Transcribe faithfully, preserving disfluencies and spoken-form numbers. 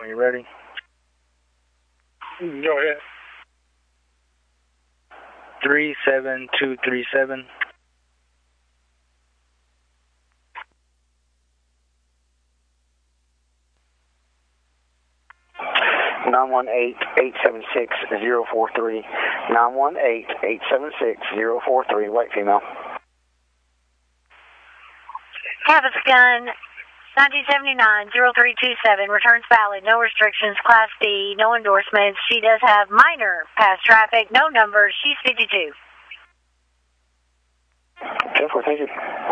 Are you ready? Go ahead. Three seven two three seven. nine one eight, eight seven six, zero four three. nine one eight, eight seven six, zero four three. White female. Habits gun nineteen seventy-nine, zero three two seven. Returns valid. No restrictions. Class D. No endorsements. She does have minor past traffic. No numbers. She's fifty-two. ten four, thank you.